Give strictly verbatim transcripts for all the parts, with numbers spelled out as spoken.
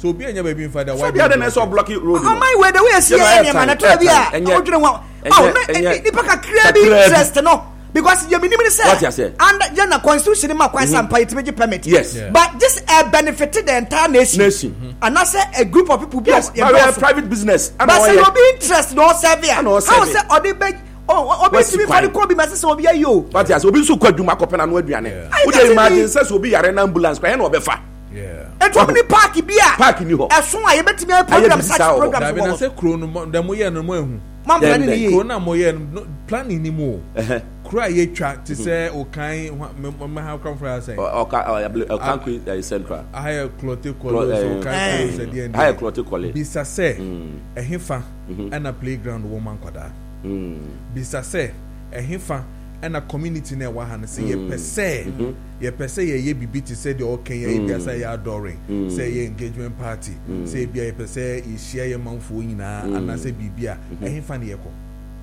so be anya baby father why be na so block road am I where the way see any man na to bia o dwene wa oh ni paka create interest no because you minimum say what you say and then the constitution ma kwan sampa it meji permit yes yeah. But this uh, benefited the entire nation nation mm-hmm. And I say a group of people yes but we are private business but say no be interest no serve how say odi beg oh obi timi for the ko bi message obi ayo what you say obi so kwaduma kopena no aduane wo dey imagine say obi yare na ambulance kwa na obefa yeah eto ni park bia park ni ho eso a ye betimi program such program da be na say kro no da mo ye no mo ehu man plan ni kro na mo ye planning ni mo cry ye twa to say o kan me how come for say o kan ku central higher cloth color so kan say the end higher cloth color bisa say ehefa and a playground woman kwada bisa say ehefa and a community na wa han say ye pese ye pese ye ye bibi to say the okay ye bia say ye adoring say ye engagement party say bia ye pese ye share ye manfo nyina and say bibia ehefa na ye ko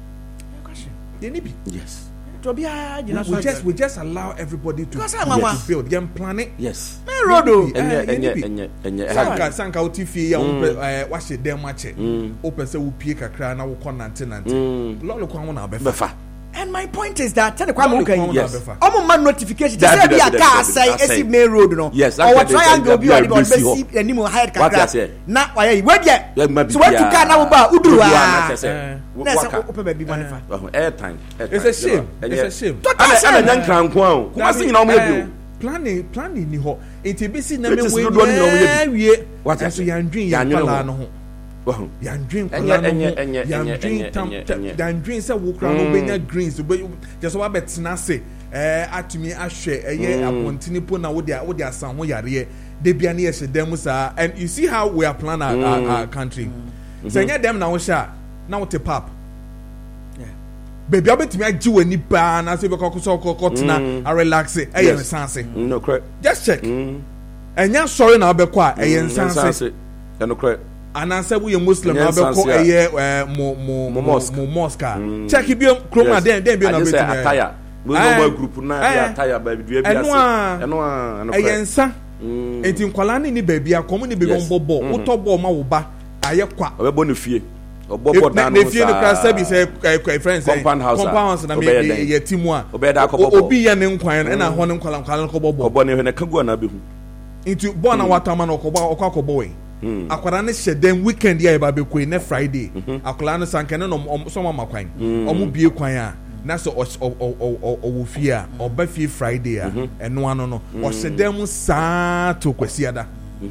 ye ni bi yes we just we just allow everybody to, yes. to build them plan it yes main road enye enye enye sanka sanka utifie ya wa she dem ache o pese wo pie kakra na wo konante nante lolo kwa ho na befa. And my point is that tell the kwam okay yes omo man notification to say be a car say esi main road no yes or triangle be on the see animo hide kakra na why we dey so what to car na wo ba uduru ah na say open baby manifa air time it's a shame it's a shame ana nya nkran ko an kuma se nyina omo ebi planning planning ni ho enti na me we wie what so yandwin ya pala no ho wow yandwin kwala no yandwin tam yandwin se wo kra no benya greens just wa betina se eh atumi ahwe eye apontini po na wo dia wo dia san ho yare de bia na ye dem sa and you see how we are plan our, our, our country say nya dem na wo sha na wo te pap baby obetimi agi wani ba na se be kokoso kokotena a relax e ye nsanse no correct just check enya sorry na obekọ a eye nsanse no correct ananse wo ye muslim na obekọ eye mo mo mo mosque check bi kroma den den bi na betimi ataya mo no group na ya ataya ba bi dua bi ase eno a no correct eye nsa enti nkwala ni ni baby akomo ni be bombo wo to bo ma wo ba aye kwa obebo no fie obobo dan no fie no class service eh friends compound house compound house na me ye timu a obi ya ne nkwan na ho ne nkwala nkwala ko bobo obo ne ne kagu na be hu into born na watama na okoba okokobo we akwara ne shedem weekend ya ba be koi na friday akwara no sankene no so ma makwan omo bie kwan a na so o fie a oba fie friday a eno ano no o shedem saa to kwasiada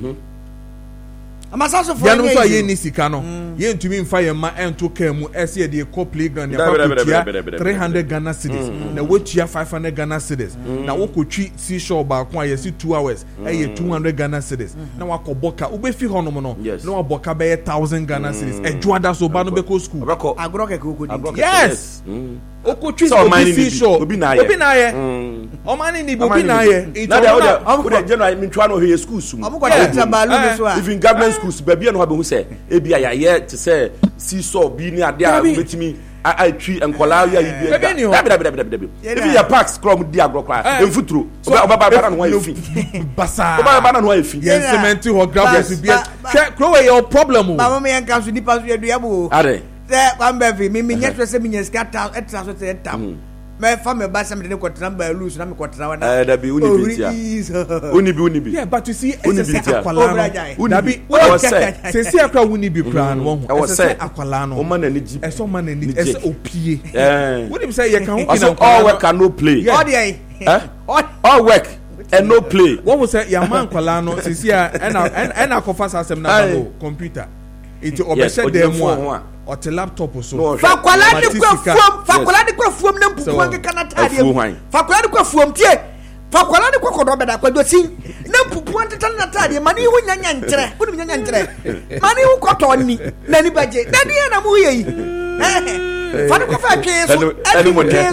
amasaso for yanu so ye ni sika no ye ntumi mfa ye ma ento ka mu ese de ko playground ya kwa three hundred Ghana cedis na wotua five hundred Ghana cedis na wokotwi seashore ba kwa ye si two hours e ye two hundred Ghana cedis na wakoboka ubefi honom no na waboka be one thousand Ghana cedis ejuada so ba no be ko school agro ke ko kodi yes okotwi so seashore obi na ye obi na ye o mani ni obi na ye na de general mentwa no he school sum even government schools baby no ha be hu say ebia ya ye te say seesaw bi ni ade a betimi a twi enkola ya yi bia dabi dabi dabi dabi even your parks crom di agro kwa enfuturo oba ba ba na no afi basa oba ba na no afi yes cement ho gravel bia crow your problem mama me yanka so nipa so edua bo are say kwamba fi mi mi nyetwe se mi nyeska ta etra so te tam me fa me ba sam de ko tramba lose na me ko trawa na eh dabi uni bi tia uni bi uni bi yeah but you see ese akwala no dabi se se akra uni bi kra no ho ese akwala no o ma na ni ji ese o ma na ni ese opie eh uni bi say ye kan ho kina all work and no play all dey eh all work and no play what was say ya man akwala no se se na na kofa system na ba computer iti obese dem a o te laptop so fakwala ni kwa fuom fakwala ni kwa fuom na mpupu ange kana tade fakwala ni kwa fuom tie fakwala ni kwa kodo beda kwa dosin na mpupu ante tan na tade mani hu nyanya ntere hu nyanya ntere mani hu koto ni nani baje dadi na mu yi eh fa ni kwa fa twe so ani mo twe so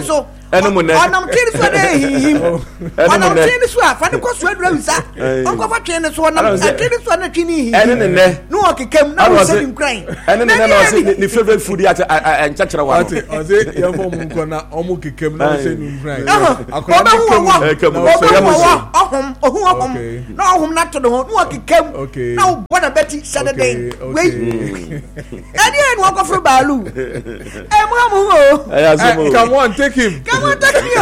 ene mo ne onam tiri so de hihim onam tiri so afa ne ko so adura wisa onko fa twen ne so onam tiri so na twini hihim ene ne ne no okekam na wo se nkran ene ne na se ni favorite food ya nchachara wa ate oze ye fo mu nko na omo kekem na wo se nkran akwa hu wo ohum ohum ohum na ohum na to de ho no okekam na wo bona beti saturday wait ene en wo ko fro balu e mo mo o come on take him come on take him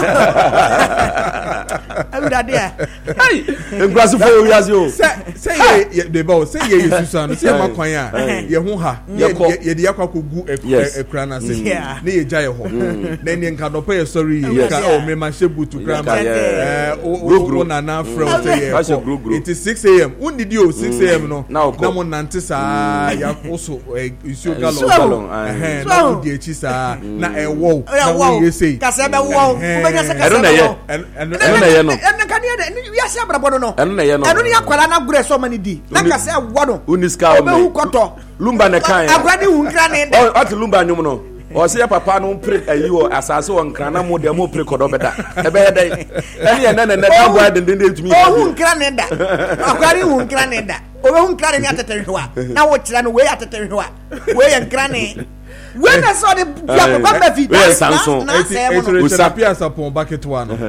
I'm that there hey engrasu for you as you say say ye de ba say ye Yesusa no say makwan a ye ho ha ye de yakwa kogu ekura na se na ye gya ye ho na ni nka do pe sorry ka o me ma shebutu grandma eh o na na from say ye it is six a m undidi o six a m no na mo nante sa ya koso isu galon eh na o di echi sa na e wo na wo ye say ka se be wo ubenya se ka se be wo eno na ye no eno ka ne wi ase abrabo no eno na ye no eno ni akwala na gure so mani di na ka se wo no uniska o be hu koto lumba ne kan agwadi hu nkra ne o ati lumba nyum no o se ya papa no pre ayi o asase o nkra na mo de mo pre kodo beda e be dai eni ye na na da gwa de de tumi o hu nkra ne da agwadi hu nkra ne da o hu nkra ne ateterehwa na wo kira no we ateterehwa we ye nkra ne when I saw the papa be fi we Samson e se rapia sapon bucket one no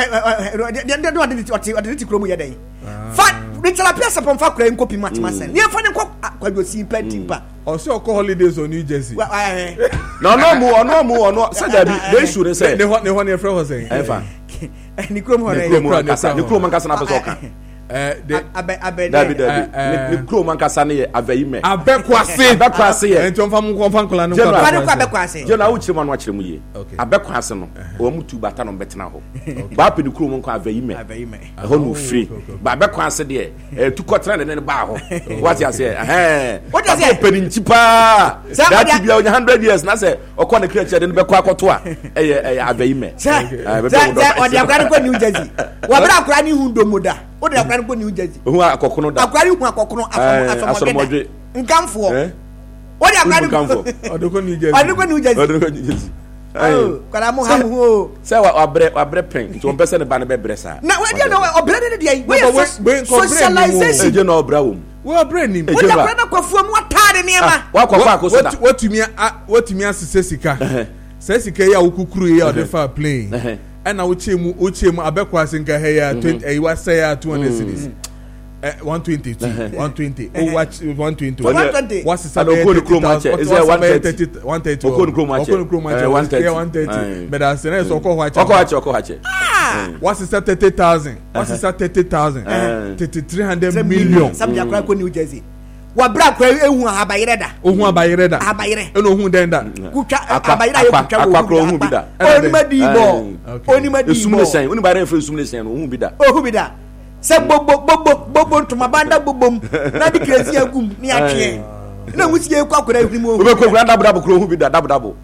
de de no de ti de ti kromu ye den fa de rapia sapon fa kura nkopi matemasen ne fa ne ko kwadosi pantimpa o se oko holidays on New Jersey no no mu ono mu ono se da bi they should say ne ho ne ho ne frɛ ho say e fa ni kromu ho ne kromu kasa ne kromu kasa na pese oka eh de abe abe David David ni kro man kasa ne aveyime abekwase abekwase ye ento mfa mu konfa nkola no kwa kwa abekwase je na wo chire manu achire mu ye abekwase no o mu tu bata no betena ho ba pe ni kro man kwa aveyime aveyime ho no free ba abekwase de e tu kotra ne ne ba ho what you say eh what you say pe ni nchipa that be one hundred years na say okọ na kire chere ne be kwa akoto a eh eh aveyime eh be be o de akwa ko New Jersey wa bra akwa ni hu domoda o de akwa ko New Jersey hu akokono da akwa hu akokono asomode nkamfo o de akwa nkamfo o de ko New Jersey o de ko New Jersey o de ko New Jersey oh kwara mo ha ho say wa abre abre pen to pese ne ba ne be bresa na we dey no obre ne dey we socialization e je no obra wo we obre ni we dey na kwafuo mu atade ne ma wa kwafa akoso da watumi watumi asese sika se sika ya ukukuru ya o de fa play ana uche mu uche mu abekwase nka he ya twenty eh wa say ya two hundred cities eh one twenty one twenty oh watch one twenty what's the salary okon kro match is there one thirty one thirty okon kro match okon kro match one thirty one thirty but as na so okon watch okon watch okon watch what's the thirty thousand what's the thirty thousand three hundred million some ya kwa ko New Jersey wa bra kwa ehu abayire da ohun abayire da abayire eno ohun den da kutwa abayire ayi kutwa wo akwa ohun bi da oni madi bo oni madi bo esumle sen oni bare fere esumle sen ohun bi da ohun bi da se gbogbo gbogbo gbogbo ntoma banda gbogbo na di crazy agum ni atwe na wusi e kwa akura ehim ohun we ko kura dabu dabu kro ohun bi da dabu dabu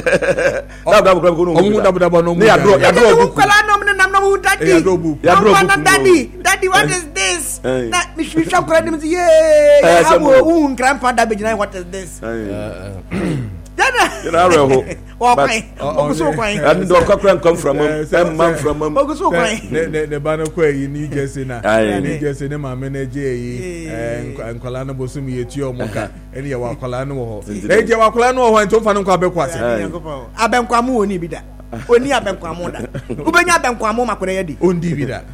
dabu dabu kro ohun ohun dabu dabu no mu ya dro ya dro bu kala no me nam no daddy ya dro bu ya dro bu daddy daddy what is this na mi shi sham kura dim ye ya hawo ohun grandpa da be jina what is this dada na reho o kwai o so kwai and do kwakran come from am man from am o so kwai ne ne ne ba na kwa yi New Jersey na New Jersey ne ma manage yi nkwala na bosum ye ti omuka ene ye wakwala no ho e je wakwala no ho ento fa no kwa abekwase abenkwamu oni bi da oni abenkwamu da ubenya abenkwamu makore ye di ondi bi da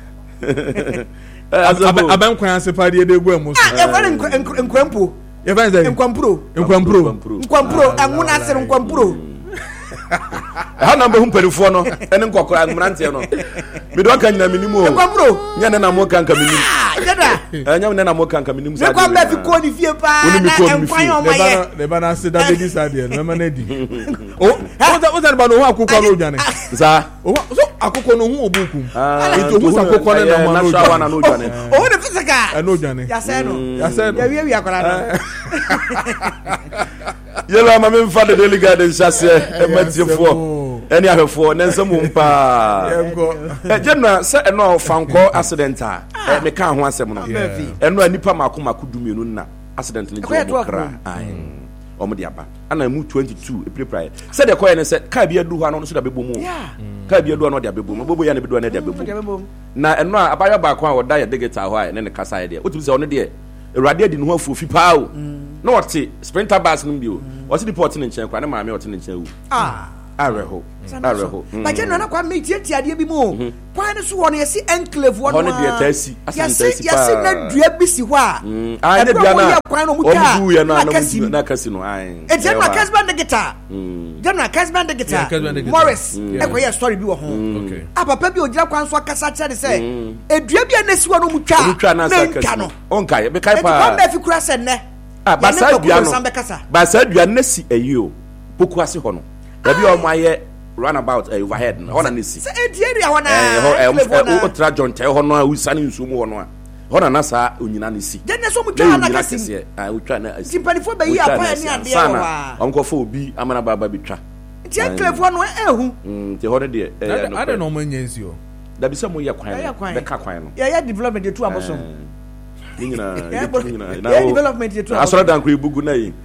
abenkwanse pa de egu amu so e fa nkwampo ye fa nze nkwampro nkwampro nkwampro anguna asere nkwampro ha na mbehum perifo no ene nkokora mrante no me do kan na minimu o nkwampro nya na na mo kan ka minimu dada nya na na mo kan ka minimu sa de ne ko fi ko ni fie pa na enkwan o ma ye ne ba na se da de sa de no ma na di o o za ba no ho akokọ no dwane za o so akokọ no ho obukum ito hu sa akokọ na ma no dwane no dwane o ne fisika no dwane ya se no ya se ya wi wi akora no yelo ma me mfa de daily garden chase e matiefo eni ahwefo ne nsam mpa e jenna se eno fanko accident a me ka ho asem no eno anipa makoma kudumienu na accident ni jo kra ai omo de aba ana mu twenty-two e prepare said the coin said ka bia du ho ano so da bebo mu ka bia du ano de abebo mu bobo ya na bedu ano de abebo na eno a abaya ba ko a woda ya digital ho a ne ne kasa ya de otumi se ono de Erade di no ho afufi pa o na wote sprinter bus no bio o se deport ne nchen kwa na maame wote ne nchen wu ah areho areho ba je no na kwa me tiati ade bi mu kwa ne so wo no yesi enclave wo no ho ne de tasi asantasi pa yesi na dua bi si ho a ah ne bia na kwa no mu ta na kasi na kasi no ai e je na kasban de guitar je na kasban de guitar Morris e kwa ya story bi wo ho okay ah papa bi ogira kwa nso akasa kire de se e dua bi na si wo no mu twa na nka no onka be kai pa e kwa be fi kura se ne ah ba sa dua no ba sa dua na si ayi o poku ase ho no Ebi o maye run about uh, overhead no ho na nesi se edi area ho na eh o tra John te ho no a usani nsumu ho no a ho na na sa onyina nesi je ne so mu twa na kasi ah utwa na simpanifo be yi apa ni ade ho a onko fo obi amana baba bi twa ti enclave no ehu mm te ho de de eh no ade no mo nyansi o da bi se mo ye kwan be ka kwan no ya ya development de tu abosom nyina nyina na development de tu asoro dan kro ibugu na yi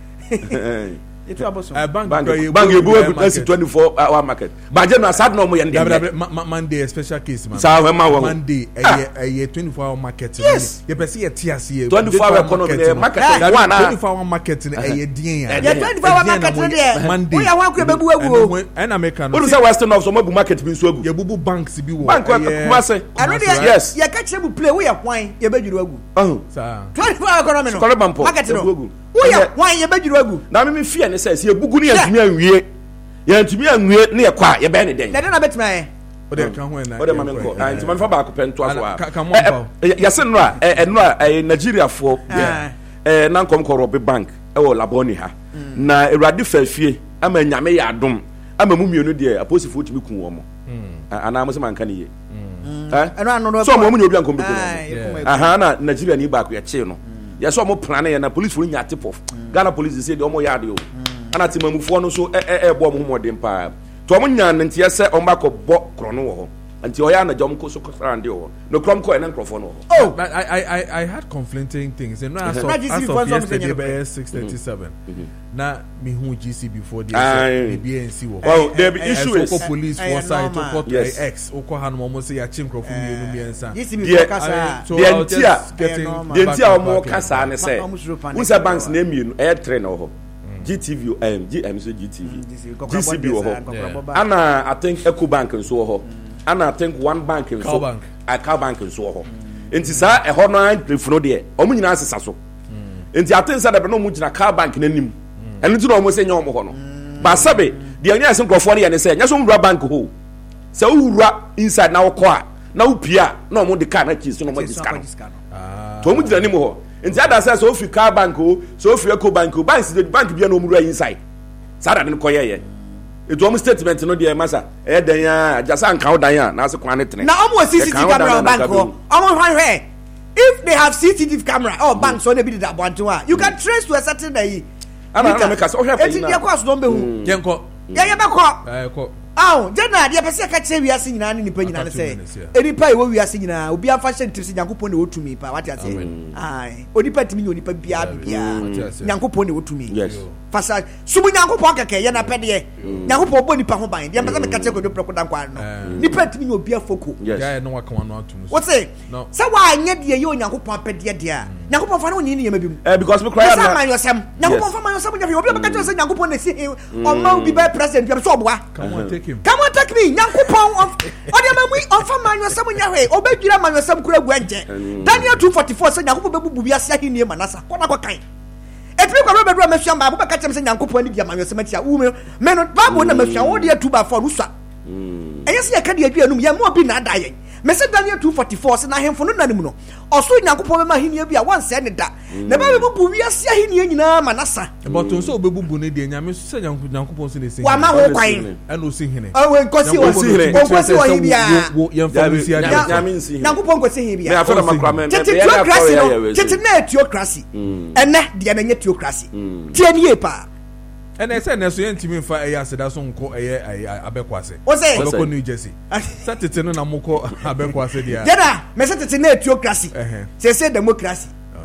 Itu abosom. Uh, bank bank bank you go to twenty-four hour market. But je no sad no mo yende. Monday special case man. Sa we ma wo. Monday eh twenty-four hour market. Yes. Ye pese ye tiase. twenty-four hour economy market one na. twenty-four hour market eh ye din ya. Ye twenty-four hour market dey. Monday. We ya wan kure bebu ewu. En America no. What say Western of so mabu market bi so agu. Ye bubu banks bi wo. Bank kuma say. Ano dey. Yes. Ye ka kire bu play we ya kwan ye bejuru agu. Oh. Sa. twenty-four hour economy no. Market no. We ya kwan ye bejuru agu. Na me me fear ne say se ebugu ne yantumi anwie yantumi anwie ne ye kwa ye be ne den na den na betima ye o de kan ho na o de ma me ko ah ntuma fa ba ko pento aso a ka mo ba ya se no a eno a Nigeria fo eh na nkom ko rob bank e wo laboni ha na Ewurade fafie ama nyame ya adom ama mu mienu de aposifo tumi kun wo mo ana mo se man kan ye eh eno anu no so mo mu ne obi ankom bi ko aha na Nigeria ni ba ko ye che no ya so mo plan ye na police fo nya tip off Ghana police say de omo yade o ana timamufo no so eh eh bo mo modern pa to mo nya ntia se o ma ko bo krono wo anti o ya na jom ko so ko frande wo no krom ko en krofo no oh I I I I had conflicting things and as of six thirty-seven na me hu G C before the B N C wo well there be issue is police for side to court X o ko hanu mo say ya chim krofo mi no mi ensa the kasa the entia the entia o mo kasa ne say usa banks na emi e tre na ho G T V um G M so G T V G C B wo ho ana I think Eco Bank nso wo ho ana I think one bank nso a car bank nso wo ho enti sa e ho no an prefuno de o mu nyina asesa so enti I think sa da be no mu gina car bank nanim eno ti no mo se nya mo ho no ba sabe de anya se nkrofo ne ye ne se nya so nwura bank ho se wura inside na wo ko a na wo pia na mo de car na chi so no mo discount ah to mu gina nim ho nti ada say so fi car bank o so fi Eco bank o banks the bank bia no muru inside sada ne ko yeye eto om statement no de masa e dan ya jasa nka o dan ya na se kwan ne tene na omo C C T V camera bank o omo hwan hwe if they have C C T V camera or bank so na bi da bonto you can trace to a certain day ana na make us o hwe fa ina e kwa so no be hu ye nko ye ye be ko eh ko aw jena de pese ka che wiase nyina ne nipa nyina ne se enipa e wo wiase nyina obi afa hye ntipse Nyankopon ne wotumi pa wati ase ai onipa timi ne onipa bia bia Nyankopon ne wotumi fasa sumu Nyankopon keke ye na pede Nyankopon bo nipa ho ban de pese me ka che ko do preko dan kwan no nipa timi ne obi afoko ya no waka wano atum what say say wa anye de ye Nyankopon pede de a Nyankopon fa no nyi ne yema bi eh because me cry na man yosem Nyankopon fa man yosem nya obi ka che say Nyankopon ne si o ma obi be president bi so oboa come on take him come on take me Nyankopon of odiamamu of man yosem nya hwe obedwira man yosem kura guanje Daniel two forty-four say Nyankopon bebubu bi ase ahini manasa kona ko kan etimi kwa robe do mafia ba ka chem say Nyankopon ni bia man yosem atia wo me me no bible na mafia wo de two by four uswa eyesi ya ka de adua num ya mo bi na adaye me say Daniel two forty-four say na hemfo no nanim no oso Nyankopon be ma ahini bia wan se ne da na ba bebubu bi ase ahini nyina manasa but on so obebubu ne de nyame so say Nyankopon se ne se wa ma ho kwan and o si hene o we nkosi o si hene o nkosi o hi bia ye mfa si ya nyame nsi hene Nyankopon nkosi hi bia me afela makra me tete theocracy no tete na theocracy ene de na nye theocracy tie nie pa and I said neso yentimi mfa eya seda so nko eye abekwase o say abeko New Jersey satete no na moko abekwase dia deda me satete na theocracy say say democracy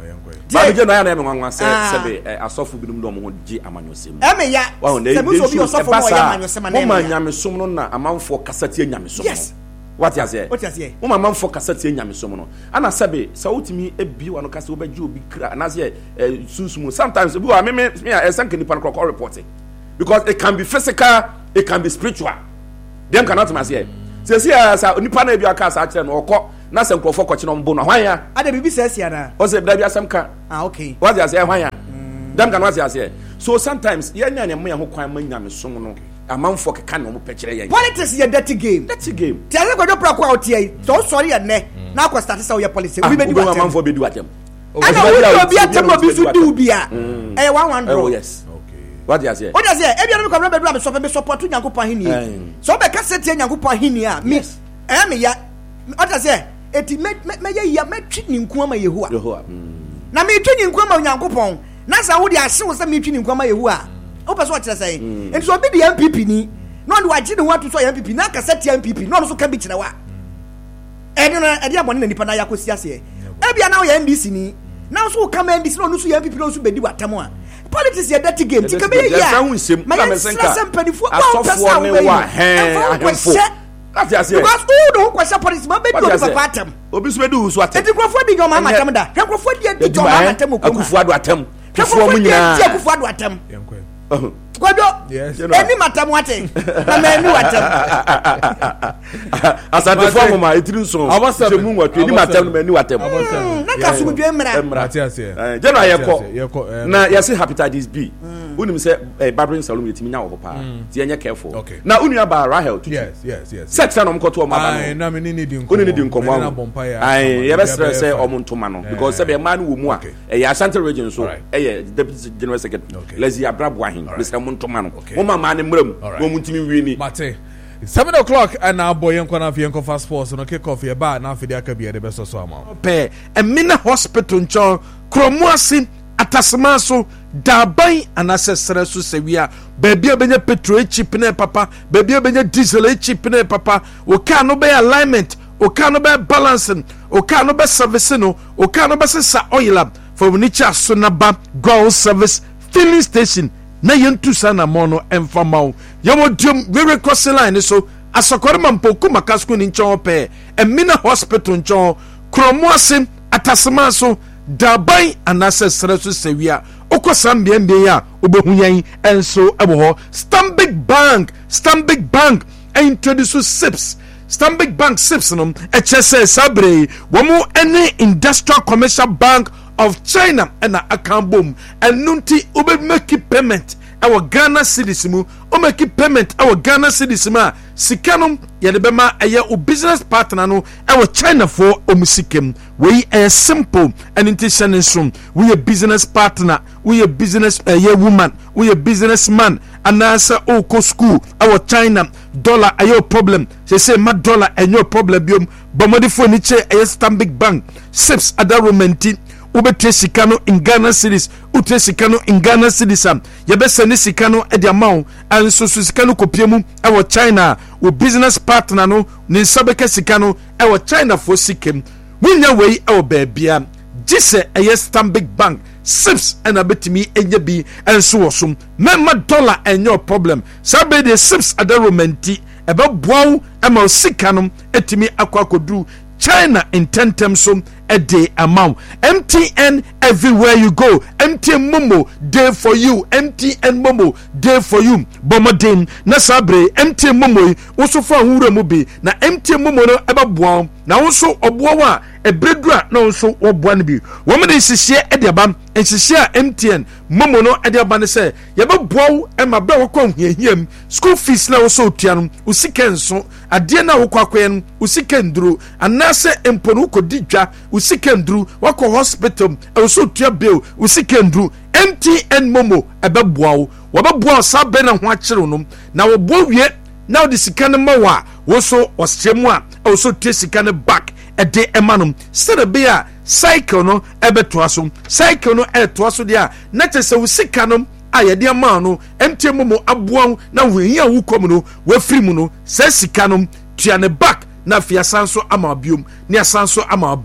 ba je no ya na me nwanwa se se be asofo bi dum do mo ji amanyosem e me ya se mo so bi osofo mo ya amanyosem na mo ma nyamesom no na amanfo kasati nyamesom yes what you say what you say mo ma amanfo kasati nyamesom no ana sebe sa wotimi ebi wa no kasa obaji obi kra na say sunsumu sometimes bi wa me me me esanka ni pan crocodile reporting because it can be physical it can be spiritual dem cannot ma say say say sa nipa na ebi aka sa kire no okọ na se nkrofo kọ kire no mbo no hwan ya ada bibi say sia na o say bra bi asem ka ah okay what you say hwan ya dem cannot say so sometimes ye nya nya me ho kwan ma nyamesom no amanfo keka na mo pekire yen politics is a dirty game dirty game ti ase ko do pra kwa otie so sorry ya ne na ko start say we policy we be di watem amanfo be di watem ana we obi atem obi su di ubi a eh one one draw oh yes okay what you say what you say e bia no ko be do am so be support Nyankopon hini so be ka set Nyankopon hini a me eh me ya what you say eti me me ya me twi ni nku ama Yehowa Yehowa na me twi ni nku ama Nyankopon na sa wo di ase wo sa me twi ni nku ama Yehowa o person what you say and so be the M P P ni no do agye ne want to so M P P na ka set M P P no so ka bi kire wa e no e dia bone na nipa na yakosi ase e bia na wo ya N D C ni na so ka ma N D C no so ya M P P no so be di watam a politics is a dirty game ti ka be ya ma me senka asofo ne wa he ahemfo ati ase because who do question politics ma be do papa atam obi so be do so atam eti krofo di nyoma atam da krofo di di nyoma atam ko akufu adu atam krofo mu nyina ti akufu adu atam Kwado eni matam wate na me ni watam asante fo mama etiri nso je mu watwe ni matam na ni watam na ka su dwe mra mra eh je na yeko na yesi hepatitis B unim se barbering salon yetimi nya wo pa ti enye careful na unu ba Rahel tutu yes yes yes sex na omkoto o ma ba no na me ni di nko unu ni di nko mo ai ye be stress say omontoma no because se be man wo mu a e ya Ashanti region so e ye deputy general secretary Lezi Abrabo ahin Mister Montoma no mo mama ne mram wo muntimi wi ni mate seven o'clock and now boy yanko na fi yanko fast sports no kick off ye ba na fi dia ka bia de be so so ama pe Emina hospital ncho kromuasi atasema so daban anasesere so sewia baby obenya petrol chip ne papa baby obenya diesel chip ne papa o ka no be alignment o ka no be balancing o ka no be service no o ka no be sa oil up for nicha so na ba gold service filling station na yentu sana mono enfamao yamo diom we cross line so asokore mampoku makasku ni nchon pe Emina hospital nchon kromuase atasema so dabai anase sresu sewia okosambia mbia ya obehuyan enso ebo Stanbic Bank Stanbic Bank introduce S I P S Stanbic Bank S I P S no echese sabre womu any industrial commercial bank of China and akambom enunti ube make payment our Ghana cedis mu o make payment our Ghana cedis ma sikanum ye de bema eye o business partner no our China for omusikem we are simple and intention we a business partner we a business a uh, woman we a businessman and answer o ko school our China dollar ayo problem say say ma dollar enyo problem biom bomodi phone che a Stanbic Bank S I P S adaromenti ubete sikano in Ghana cities ute sikano in Ghana cities am yebese ni sikano e dia mawo anso so sikano kopiemu e wo China wo business partner no ni sabeke sikano e wo China for sikem wunya wei e wo baabia gise e Stanbic Bank S I P S and abetimi enye bi enso wosum memma dollar enyo problem sabe de S I P S adaromenti e be boawo e ma sikano etimi akwakodu China in ten terms a day amount. M T N everywhere you go. M T N Momo day for you. M T N Momo day for you. Bomodin na sabre M T N Momo also for hure mubi na M T N Momo no eba boa na also oboa wa ebredura na also oboa ne bi. Wo me de hihye e de aba nhihye M T N Momo no e de aba ne se ye be boa e ma be wo kon hiahiam school fees na also otua no usika nso ade na wo kwakwen usika nduru anase emponu kodidwa usika nduru wako hospital also otua bill usika nduru M T N Momo ebe boa wo wo be boa sa be na ho akere no na wo bo wie na wo de sika ne mawa wo so ostremu a also tie sika ne back e de emanum sere be a cycle no ebe toaso cycle no e toaso dia na chese wo sika no ayede ama no M T N Momo aboa na wo hia wo kom no wo free mu no se sika no tua ne back na fia sanso ama biom ne sanso ama biom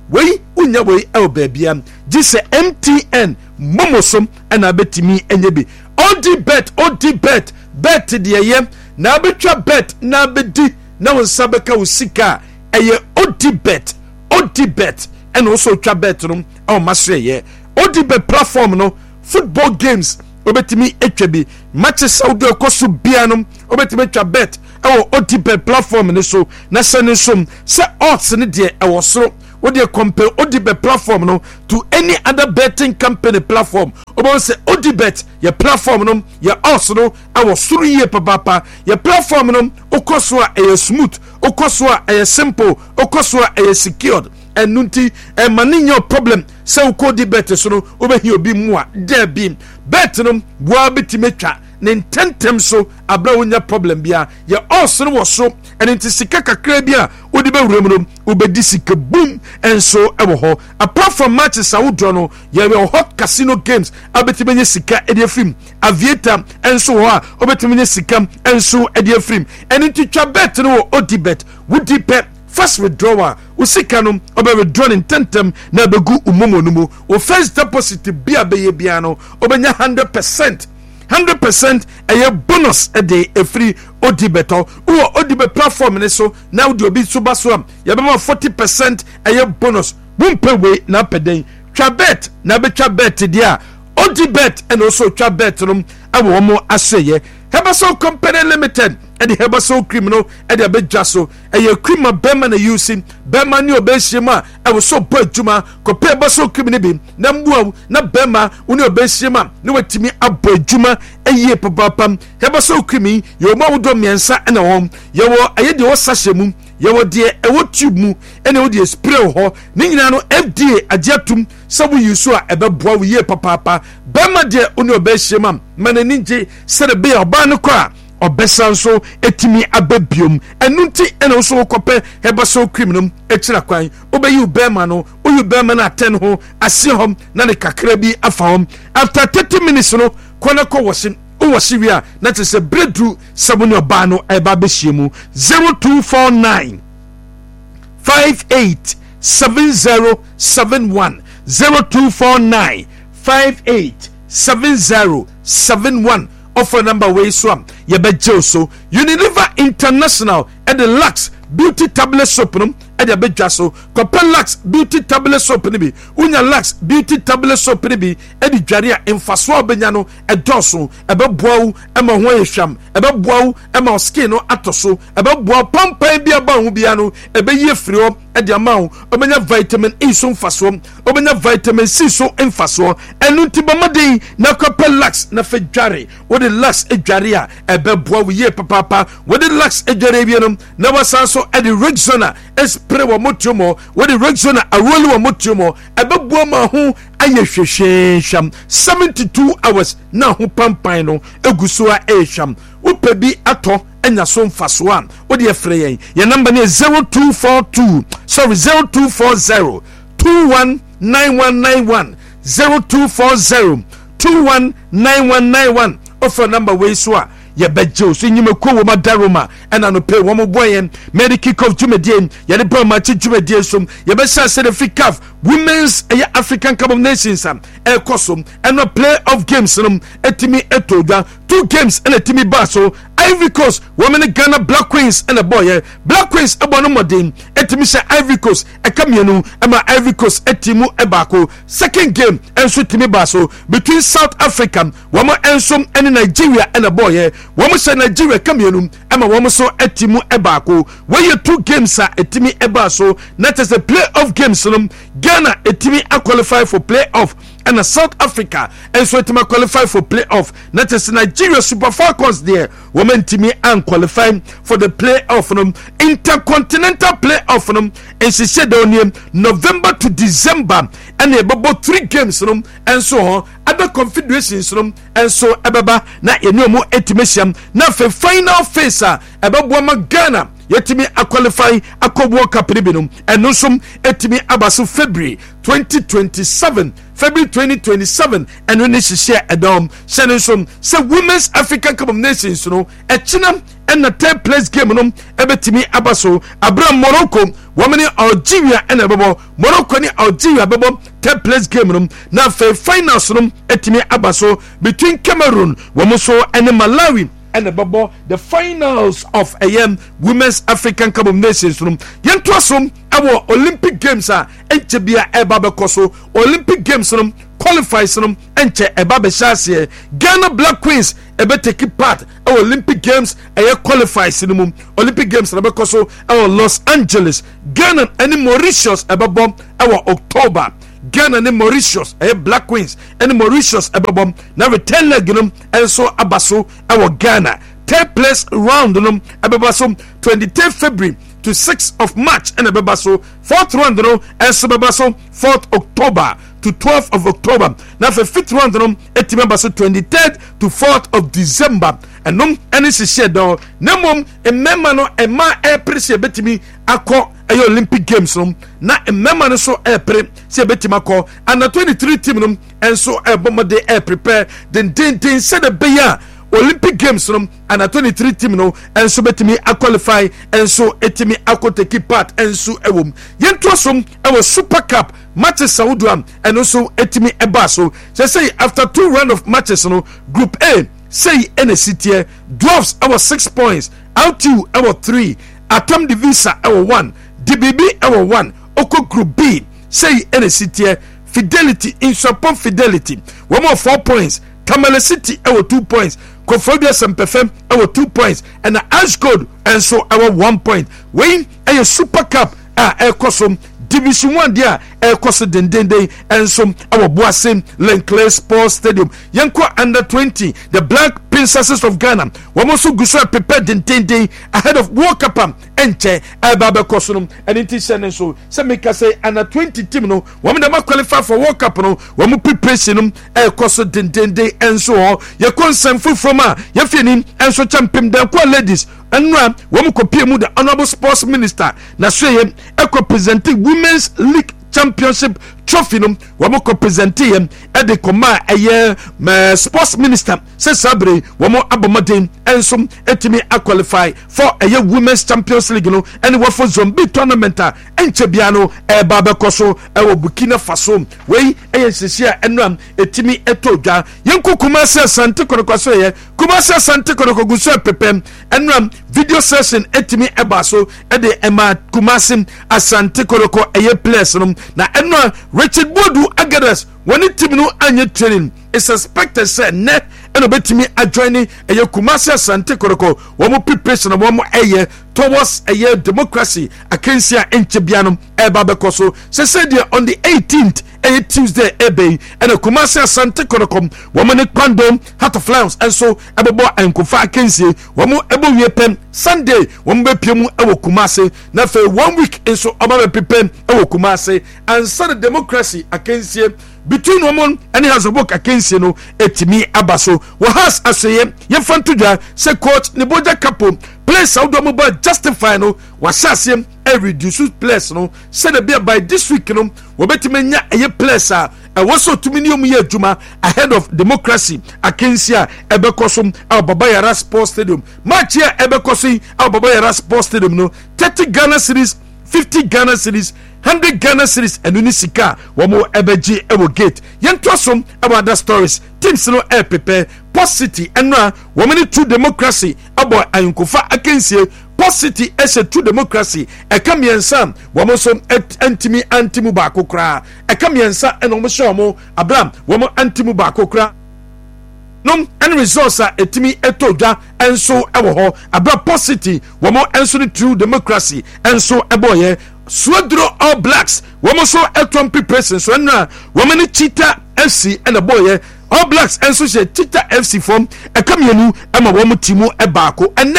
wei unya wei e baabia gi se M T N momosom ana betimi enye bi odi bet odi bet bet de ye na betwa bet na bedi na wonsa beka usika eye odi bet odi bet and also twa bet no o masre ye odi bet platform no football games obetimi etwa bi matches Saudi okoso bia no obetimi twa bet e odi bet platform ne so na se ne so se odds ne de e wo soro what do you compare Odibet platform no to any other betting company platform? About say Odibet your platform no your also no our suru ye papa your platform no okoswa a smooth okoswa a simple okoswa a secured and nunti and maninyo problem so Odibet so no over here be more there be bet no boa betimetwa nintentem so abra wonya problem bia ye also no so and into sika kakra bia wodi be wurem no obedi sika boom and so ewo ho apart from matches a wodro no ye be hot casino games abeti benye sika e de film aviator and so ho a obeti benye sika and so e de film and into twa bet no Odibet wodi bet first withdrawal usika no obe withdraw in tentem na begu umomo no mu o first deposit bia be ye bia no obenya one hundred percent one hundred percent a bonus a day a free Odibet or Odibet platform and so now do be super swam yabama forty percent a bonus boom per way na per day trabet na be trabet dia Odibet and also trabet room I will more assay Hebaso Company Limited and the Hebaso criminal and the Bejaso and your criminal Berman using Berman new Beshima I was so poor Juma compare Baso criminal Nambu na Bema unio Beshima no to me up Juma a year papa Hebaso crimi your mom do miansa and a home your I had your sashemu your dear a what tube mu and all the spray ho Ninano F D A adiatum so we use so a boy year papa Bema dear unio Beshima Mananinji said a bear bano kwa obesan so etimi ababiom enunti ena so kope hebaso criminal echira kwan obeyi bema no oyu bema na ten ho ase hom na ne kakra bi afa hom after thirty minutes no kwana ko wosin o wosiwi a na te se breadthrough sabuni oba no eba behyiemu zero two four nine five eight seven zero seven one zero two four nine five eight seven zero seven one offer number way swam ye beje so Unilever International and the Lux beauty tablet soap no e de bedwa so Copper Lux beauty tablet soap ni bi unya Lux beauty tablet soap ni bi e di dware a emfaso obenya no e doso e be boawu e ma ho ehwam e be boawu e ma skin no atoso e be boa pampan bia ba ho bia no e be ye firi o e de ma ho obenya vitamin E so mfaso obenya vitamin C so mfaso enu ti bamade na Copper Lux na fe dware wo de Lux e dware a e be boawu ye papa wo de Lux e dware bia no na wasan so e de Rexona spray wa motumo wo de Rexona aroli wa motumo e be boa ma ho aye hwehwehwam seventy-two hours na ho pampan no eguso a ehwam wo pebi ato enya so mfaso a wo de frɛ yen ye number ne zero two four two sorry zero two four zero two one nine one nine one zero two four zero two one nine one nine one offer number we so a ye bejo so nyime ko wo madaroma ena no pay wo mo boyen medical kick off jumedien ye de bro ma chi jumedien som ye be sha se the fikaf women's eh, African Cup of Nations am e kosom eno play of games no etimi etodwa two games ena etimi baso Ivory Coast women Ghana Black Queens and a boy Black Queens abono modern etimi sha Ivory Coast e kamienu e ma Ivory Coast etimu ebako second game enso etimi baso between South Africa women ensom and Nigeria and a boy women sha Nigeria kamienu e ma women so etimu ebako we two games a etimi ebaso that is a play-off games no Ghana etimi a qualify for play-off and South Africa and so etimi qualify for play-off that is Nigeria Super Falcons there women timi and qualifying for the play-off no intercontinental play-off no and she said on November to December and about three games no and so on other confederations no and so ebeba na enu mo etimesiam na fe final phase a ebebo ma Ghana yɛtumi a qualify akɔ World Cup ne binom ɛno nso ɛtumi aba so February twenty twenty-seven February twenty twenty-seven ɛno ne hyehyɛ ɛdɔm hyɛ ne nso sɛ Women's African Cup of Nations no ɛkyena ɛna third place game no ɛbɛtumi aba so abra Morocco wɔn ne Algeria ɛna ɛbɛbɔ Morocco ne Algeria bɛbɔ third place game no na afei finals no ɛtumi aba so between Cameroon wɔn so ɛne Malawi and the the finals of a um, Women's African Cup of Nations. Yen twasum our Olympic Games are enchebia ebabe koso Olympic Games um qualifies um enche ebabe shase Ghana Black Queens ebe take part our Olympic Games e qualifies in Olympic Games ebe koso our Los Angeles Ghana and Mauritius ebabo our October Ghana and Mauritius, eh, Black Queens and Mauritius, ebabom. Now return leg them and so abaso our Ghana. Third place round them ebabaso twenty-third February to sixth of March and ebabaso fourth round them and so ebabaso fourth October to twelfth of October. Now for fifth round them etimebaso twenty-third to fourth of December. And num any share down. Nemum a memano a ma air pressure betimi ako a Olympic Games no na a memano so air pre se betimako and the twenty-three team no and so a bomber de air prepare then then then said a beya Olympic Games no and a twenty-three team no and so betimi a qualify and so etimi ako take part and so ewum yentwasum our Super Cup matches Saudam and also etimi ebaso so say after two round of matches no Group A say N S C T Dwarfs our six points out two our three Atom Divisa our one D B B our one Oko Group B say N S C T Fidelity in Support Fidelity one more four points Tamale City our two points Kofodia Sempefem our two points and Ashgold and so our one point Wayne a Super Cup uh, a Kosum Division one there air cost den den day and some our Boasim Lenclair Sports Stadium Yanko under twenty the Black Princesses of Ghana Wamosu Gusua prepared den den day ahead of World Cup enche Ababe Kosum and it is so Semika say under twenty team no women that qualify for World Cup no wamu preparation air cost den den day and so on your consent full from her your feeling and so champion the ladies and now wamu copy mu the honorable sports minister na so ye eco presenting Women's League Championship trophy no wamo ko present him e de koma eye sports minister se sabre wamo abomaden enso etimi a qualify for eye Women's Champions League no and we for zombie tournament enche bia no e ba be koso e wo Burkina Faso we eye sisia enam etimi etodwa yenko Kumasi Asante Kotoko ye Kumasi Asante Kotoko guso pepem enam video session etimi ebaso e de ema Kumasi Asante Kotoko eye place no na enwa Richard Bodu Agadas when it team no anya training is suspected say net and obetimi adjoining a Kumasi Asante Kotoko womo preparation of womo eye towards a year democracy akensia enchebianum eba bekoso se said on the eighteenth a Tuesday ebe and a Kumasi Asante Kotoko woman kwandom Heart of Lions and so ebebo enkofa akensie womo ebo wiepem Sunday womo bepiemu ewo Kumasi na for one week and so oba prepare ewo Kumasi and so the democracy akensie between woman and he has a book against you know etimi abaso wa has aseye ye fantudwa se coach ne boja kapo place out do justify no wa sasem e reduce place no say the be by this week no wo betime nya eye place a e woso tuminium ye adwuma ahead of democracy against ya ebekosom our Baba Yara Sports Stadium match here ebekosi our Baba Yara Sports Stadium no thirty Ghana cedis fifty Ghana cedis one hundred Ghana cedis and unisika wamo ebeji ewo gate yentosom about other stories teams no air prepare Post City and now woman true democracy about ayunkofa akensie Post City as a true democracy e kamiensa wamo so antimi antimu ba kokra e kamiensa and omo shomo Abraham wamo antimu ba kokra nom and resource a etimi etodwa enso ewo ho Abra Post City wamo enso the true democracy enso eboye Swedro All Blacks woman so etom preparation so na woman Cheetah F C and a boy All Blacks and so Cheetah F C from a kamienu ema womu timu e baako and then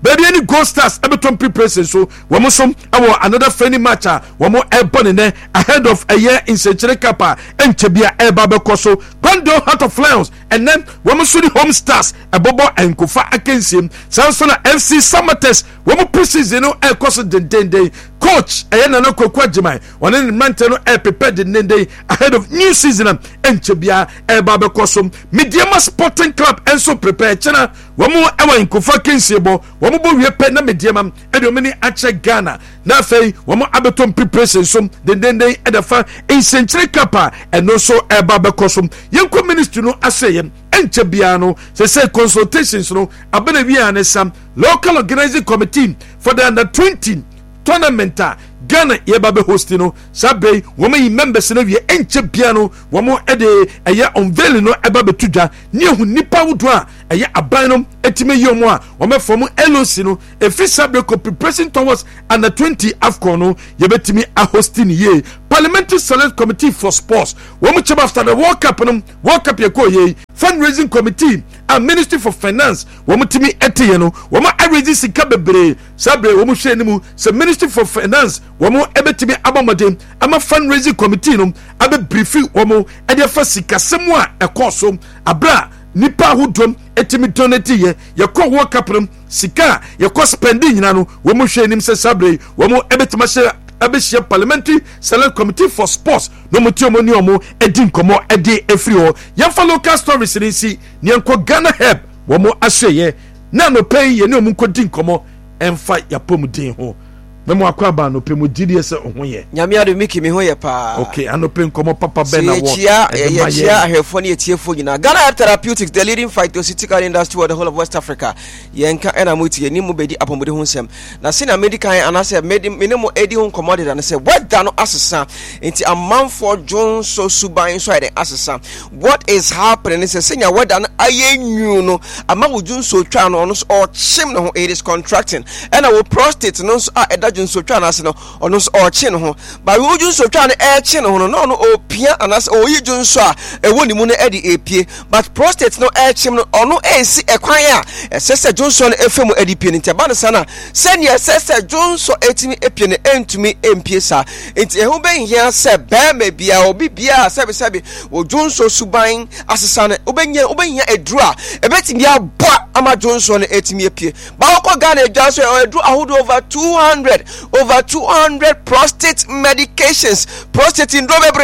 baby any Gold Stars Everton preparation so wɔn so ɛwɔ another friendly match a wɔn ɛbɔ ne ahead of a year in Century Cup a ɛnkyɛbia ɛba bɛkɔ so Glendale Heart of Lions and then wɔn so the Home Stars ɛbɔbɔ ɛnkofa akansie sanso na F C Samatex wɔn preseason no ɛkɔ so dendenden coach ɛyɛ Nana Kwaku Agyeman wɔn ne mante no ɛprepare dendenden ahead of new season ɛnkyɛbia ɛba bɛkɔ so Mediama Sporting Club ɛnso prepare kyɛna wɔn ɛwɔ nkofa akansie bɔ wɔn bɔ wie pɛ na Mediama ɛde wɔn ni akyɛ Ghana na afei wɔn abɛtɔ preparation so dendenden ɛdafa Century Cup a ɛno so ɛba bɛkɔ so yɛnkɔ ministry no asɛyɛ ɛnkyɛ biara no sɛ sɛ consultations no abɛna wiea ne sam local organizing committee for the under twenty tournament a Ghana yɛba bɛ host no sabe wɔn yi members no wie ɛnkyɛ biara no wɔn ɛde ɛyɛ unveiling no ɛba bɛtu dwa ne ehu nipa wodo a ɛyɛ aban no ɛtime yi wɔn a wɔn ɛfɔm L O C no efi sabe ko preparation towards under twenty AFCON no yɛbɛtumi ahosting yie Parliamentary Select Committee for Sports wɔn kyɛm after the World Cup no World Cup yɛ kɔ yie fundraising committee and Ministry for Finance wɔn timi ɛte yɛ no wɔn arrange sika bebree sabe wɔn hwɛ anim sɛ Ministry for Finance wɔn ɛbɛtumi abɔmɔden ama fundraising committee no abɛ briefi wɔn ɛde afa sikasɛm a ɛkɔ so abra nipa ahodoɔ ɛtumi donate yɛ yɛkɔ World Cup no sika yɛkɔ spending nyina no wɔn hwɛ anim sɛ sabe wɔn ɛbɛtumi ahyɛ abɛhyia Parliamentary Select Committee for Sports no mo tie mo ni omo edi nkomo edi efiri ho yɛmfa local stories ni si ne yɛnkɔ Ghana Help wɔn mo ahyɛyɛ na no pay yɛ ne omo nkɔdi nkomo ɛmfa yapom din ho memo akwaba no pe mo didi ese ho ye nyame ado miki me ho ye pa okay anope nkomo papa ben na wo chia ye chia ahefo ne etiefo nyina Ghana Help Therapeutics the leading phytoceutical industry of the whole of West Africa yenka ena muti ye ni mu bedi apomode ho nsem na se na medical anase minimo edi ho commodity na se weda no asesa enti amanfo dwon so suban so ide asesa what is happening is senya weda no ayenwu no ama wodwun so twa no no o chim no it is contracting ena wo prostate no so a eda so twa na se no ono so o chi no ho ba wo dwun so twa no e chi no ho no no opia anase o yi dwun so a ewo ni mu no e di epie but prostate no e chim no ono e si ekwan a esese dwun so no efemu e di pie ni ba no sana se ne esese dwun so etimi epie ne entumi empie sa enti ehu ben hia se ba ma bia obi bia sebe sebe wo dwun so suban asesa ne obenya obenya edru a ebetimi abo ama dwun so no etimi epie ba wo ko Ghana edwa so edru ahodo over two hundred over two hundred prostate medications prostate indrobebre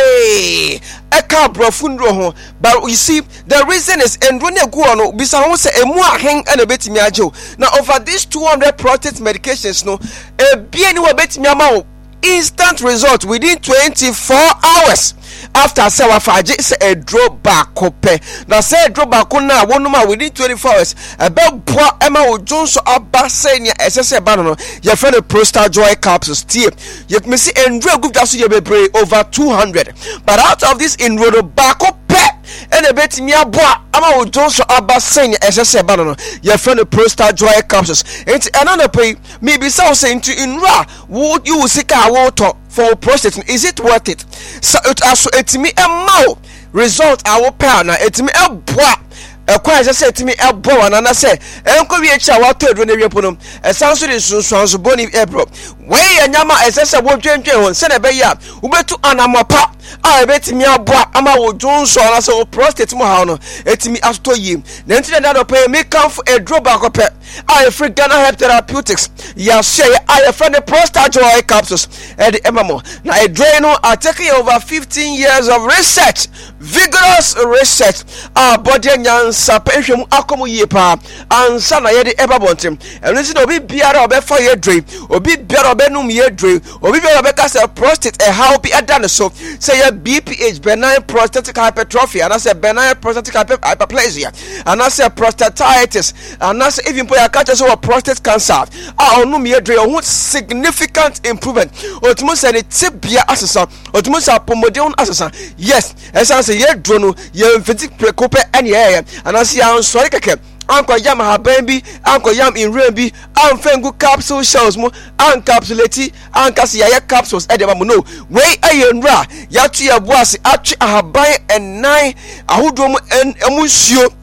eka brofundro ho but you see the reason is endro ne go no bisa ho se emu ahen na betimi agyew na over these two hundred prostate medications no e bia ni wo betimi ama instant result within twenty-four hours after sewa faje se a drop back kope na se drop back na wonuma within twenty-four hours ebe boa ema wo jonso abase nia esese ba no ye friend Prostar Joy capsules tie ye me see endro group just ye bebre over two hundred but out of this enroll back kope ene betimi aboa ama wo jonso abase nia esese ba no ye friend Prostar Joy capsules enti enana pay me be say say into enra wo you sika wo to for prostate is it worth it so it aso etimi emao result awo pa na etimi eboa ekwa ese se etimi eboa na na se enko wie cha wa to edro na wie pono esanso de sunsunso boni ebro we nyama ese se wo dwendwen ho se na be ya ubetu anamopa a ebetimi aboa ama wo jonso na se wo prostate mo ha no etimi asto yi na ntine da do pay me come for a drop back up a free Ghana Help Therapeutics ya share a friend Prostar Joy capsules and the emamo na a dreno are taking over fifteen years of research vigorous research a body nyansa penhwem akomo yie pa ansa na ye de ebabontem eno si na obi biara obefa ye dre obi biara obenum ye dre obi biara obeka say prostate e how be adane so say ye B P H benign prostatic hypertrophy and I say benign prostatic hyperplasia and I say prostatitis and I say even for your catch so prostate cancer ah onum ye dre on significant improvement otumo say the tibia asesa otumo say pomodon asesa yes esa say ye dro no ye mfiti prekope ene ye and I say an sorry keke anko yam haban bi anko yam in rain bi anfengu capsule shells mo encapsulate ankase ya capsules e de ba mo no we ayenra ya tu ya boase atwe haban enan ahodo mu emunsuo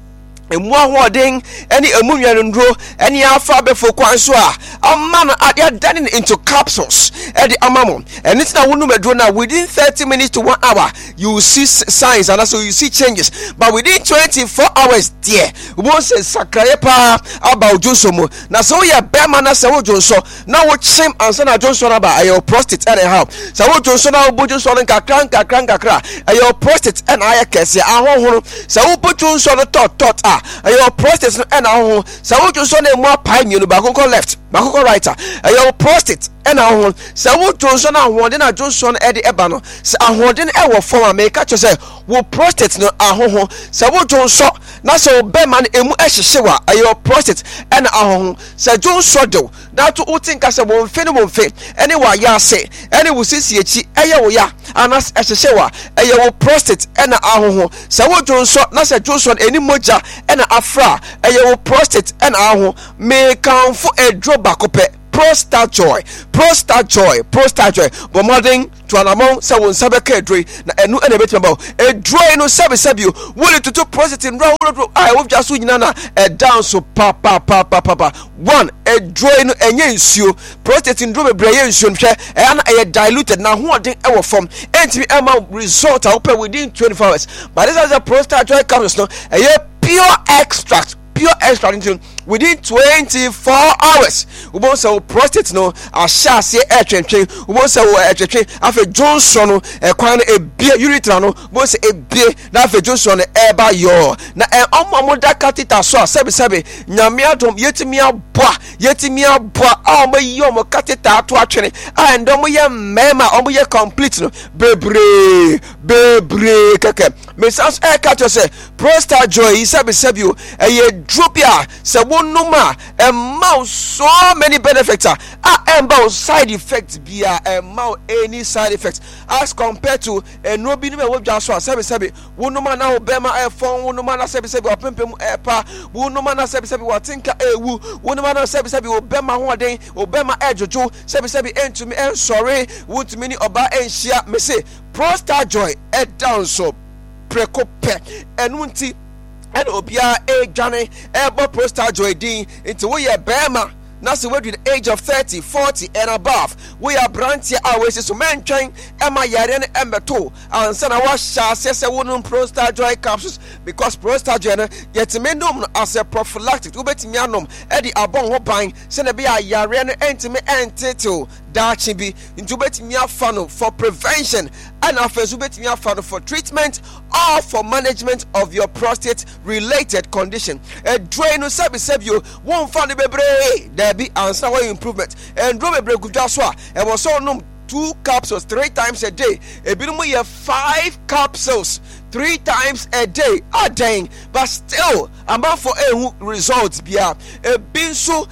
emu ahoɔden ɛne emu nwanunduro ɛne afa bɛfo kwan so a ama no ade turning into capsules ɛde ama mo ɛne tina wonum aduro na within thirty minutes to one hour you will see signs and also you see changes, but within twenty-four hours there we won't say sakraye pa aba ojonso mo na so ye bema na se ojonso na wo chim ansa na ojonso na ba ayo prostate anyhow so ojonso na ojonso no kakra kakra kakra ayo prostate and aye kese ahohoro so ojonso no tot tot ah ayo prostate no and ahohoro so ojonso na emu apai mienu ba konko left ba konko right ah ayo prostate and ahohoro so ojonso na ahohoro na ojonso no e de eba no so ahohoro no e wo form a make ka say wo prostate no ahohoro so ojonso na so bema no emu ehyehye wa ayo prostate and ahohoro so ojonso do na to utinka se wo mfe no wo mfe ene wa ya se ene wo sisi echi eye wo ya anas ehyehye wa eye wo prostate and ahohoro so wo ojonso na se ojonso eni moja and afra eye wo prostate and ahohoro me kan fo edro bakope prostate joy prostate joy prostate joy but modern to an amount so won sabeka edroi na enu ene betima ba edroi no sabe sabe you wole to prostate in ro I wo just nyina na e down so pa pa pa pa pa one edroi no enye nsuo prostate in ro bebre ye nsuo nhwe e na e diluted na hoden e wo form entimi ema result a open within twenty-four hours, but this is a prostate joy comes no e pure extract pure extract within twenty-four hours. We won't say prostate no a shasi air train we won't say air train after Johnson a quan a beer urethra no won't say a beer na after Johnson air by your na um moda catita so seven seven nyamia dom yetimia boa yetimia boa ah my yom catita to actually and don't we mema um we complete no bebre bebre keke me sounds air catch say prostate joy seven seven you a drop ya say numa a mouse so many benefits are about side effects be a mouth any side effects as compared to a no be no just seven seven one no man now bema a phone one no man seven seven or pimpem a pa one no man seven seven or think a woo one no man seven seven or bema one day or bema a jojo seven seven end to me and sorry would many oba and share me say prostate joy a down so precope and wunti and obia a journey ebo prostate joy din into we a bema now so with the age of thirty forty and above we are branch always so men train ema yare ne embeto and say na wa sha say wonum prostate joy capsules because prostate joy yet me nom as a prophylactic we betimi anom e di abon ho ban say na be yare ne entimi entito dachi bi into betimi afano for prevention and after betimi afano for treatment or for management of your prostate related condition a drain no sabi sabi you won find bebre there be answer way improvement and drum bebre gudwa so e was so no two capsules three times a day e bi no ye five capsules three times a day a day but still about for a results bia e bin so